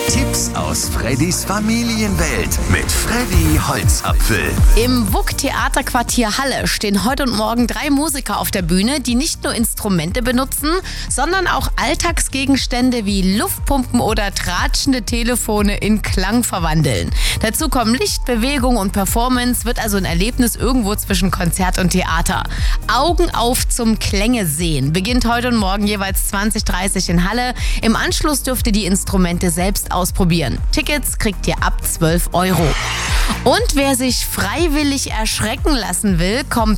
Tipps aus Freddys Familienwelt mit Freddy Holzapfel. Im WUK Theaterquartier Halle stehen heute und morgen 3 Musiker auf der Bühne, die nicht nur Instrumente benutzen, sondern auch Alltagsgegenstände wie Luftpumpen oder tratschende Telefone in Klang verwandeln. Dazu kommen Licht, Bewegung und Performance, wird also ein Erlebnis irgendwo zwischen Konzert und Theater. Augen auf zum Klänge sehen beginnt heute und morgen jeweils 20:30 in Halle. Im Anschluss dürft ihr die Instrumente selbst ausprobieren. Tickets kriegt ihr ab 12 €. Und wer sich freiwillig erschrecken lassen will, kommt